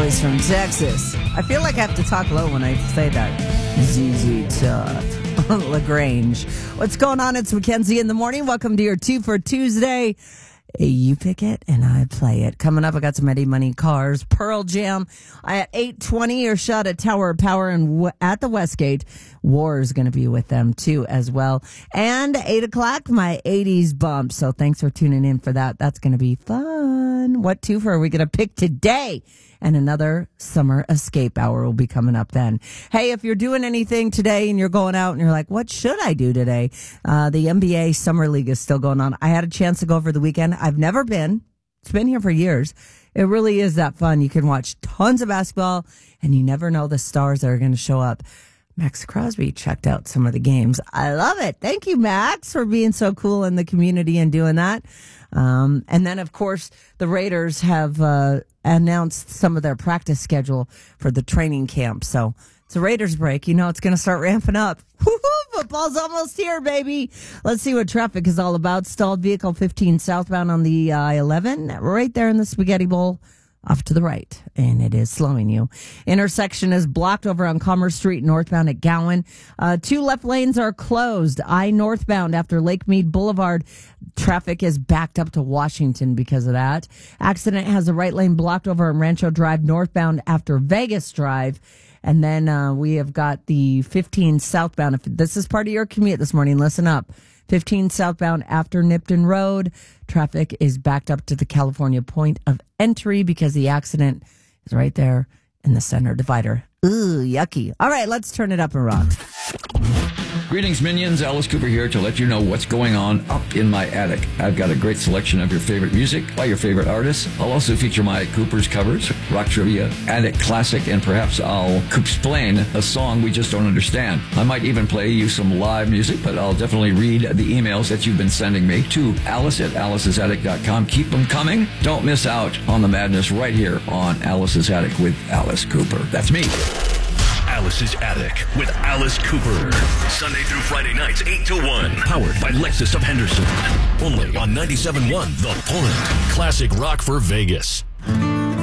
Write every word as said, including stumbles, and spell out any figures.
voice from Texas. I feel like I have to talk low when I say that. Z Z Top. LaGrange. What's going on? It's Mackenzie in the morning. Welcome to your two for Tuesday. You pick it and I play it. Coming up, I got some Eddie Money Cars. Pearl Jam at eight twenty. Your shot at Tower of Power and at the Westgate. War is going to be with them too as well. And eight o'clock, my eighties bump. So thanks for tuning in for that. That's going to be fun. What two for are we going to pick today? And another summer escape hour will be coming up then. Hey, if you're doing anything today and you're going out and you're like, what should I do today? Uh, the N B A Summer League is still going on. I had a chance to go over the weekend. I've never been. It's been here for years. It really is that fun. You can watch tons of basketball and you never know the stars that are going to show up. Max Crosby checked out some of the games. I love it. Thank you, Max, for being so cool in the community and doing that. Um, and then, of course, the Raiders have uh, announced some of their practice schedule for the training camp. So it's a Raiders break. You know, it's going to start ramping up. Woo-hoo, football's almost here, baby. Let's see what traffic is all about. Stalled vehicle fifteen southbound on the I eleven, right there in the Spaghetti Bowl. Off to the right, and it is slowing you. Intersection is blocked over on Commerce Street, northbound at Gowan. Uh, two left lanes are closed. I northbound after Lake Mead Boulevard. Traffic is backed up to Washington because of that. Accident has a right lane blocked over on Rancho Drive, northbound after Vegas Drive. And then uh, we have got the fifteen southbound. If this is part of your commute this morning, listen up. fifteen southbound after Nipton Road. Traffic is backed up to the California point of entry because the accident is right there in the center divider. Ooh, yucky. All right, let's turn it up and rock. Greetings, minions. Alice Cooper here to let you know what's going on up in my attic. I've got a great selection of your favorite music by your favorite artists. I'll also feature my Cooper's covers, rock trivia, attic classic, and perhaps I'll explain a song we just don't understand. I might even play you some live music, but I'll definitely read the emails that you've been sending me to alice at alice's attic dot com. Keep them coming. Don't miss out on the madness right here on Alice's Attic with Alice Cooper. That's me. Alice's Attic with Alice Cooper. Sunday through Friday nights, eight to one. Powered by Lexus of Henderson. Only on ninety-seven point one The Point. Classic rock for Vegas.